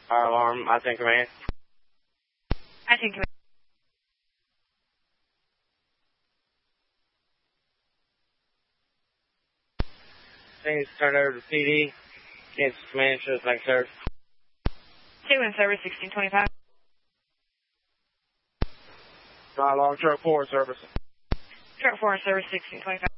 Fire alarm, I think command. I think command. Things turned over to CD. Kansas command shows like service. 2 in service, 1625. Fire alarm, truck 4 service. Truck 4 in service, 1625.